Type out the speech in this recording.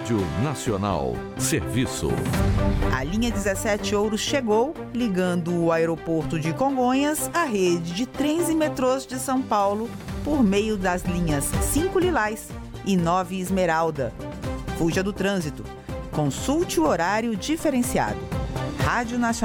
Rádio Nacional. Serviço. A linha 17 Ouros chegou, ligando o aeroporto de Congonhas à rede de trens e metrôs de São Paulo por meio das linhas 5 Lilás e 9 Esmeralda. Fuja do trânsito. Consulte o horário diferenciado. Rádio Nacional.